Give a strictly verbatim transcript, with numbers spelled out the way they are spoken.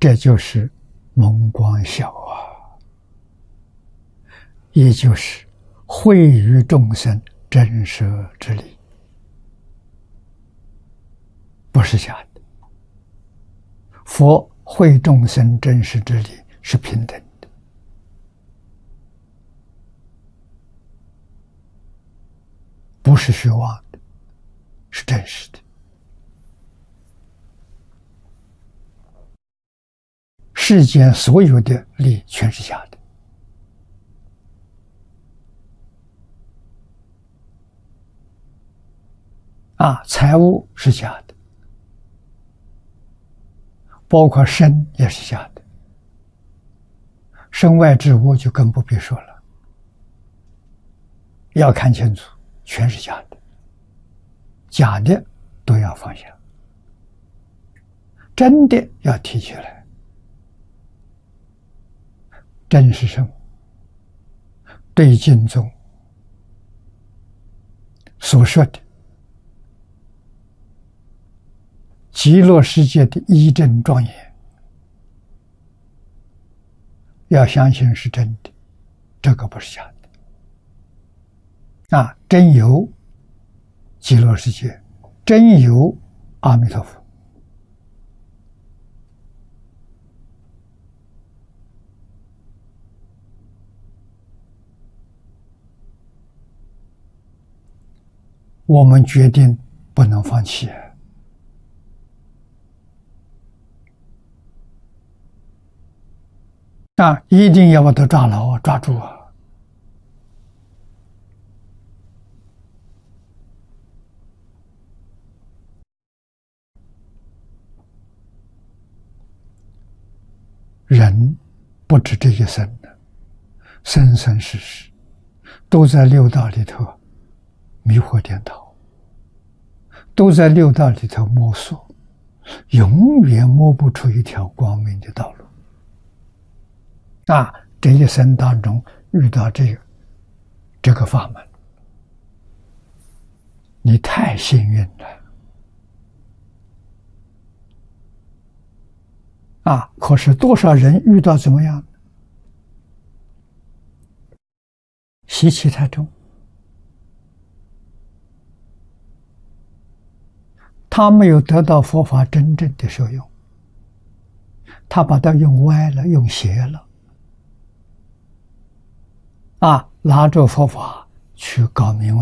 这就是蒙光晓啊，也就是惠于众生真实之理，不是假的。佛惠众生真实之理是平等的，不是虚妄的，是真实的。世间所有的利全是假的，啊，财物是假的，包括身也是假的，身外之物就更不必说了，要看清楚，全是假的，假的都要放下，真的要提起来。真是什么？对经中所说的极乐世界的一真庄严，要相信是真的，这个不是假的。啊，真有极乐世界，真有阿弥陀佛。我们决定不能放弃啊！一定要把它抓牢抓住啊！人不止这一生的，生生世世都在六道里头迷惑颠倒，都在六道里头摸索，永远摸不出一条光明的道路。啊，这一生当中遇到这个这个法门，你太幸运了。啊，可是多少人遇到怎么样？习气太重，他没有得到佛法真正的受用，他把它用歪了，用邪了。啊，拿着佛法去搞名闻。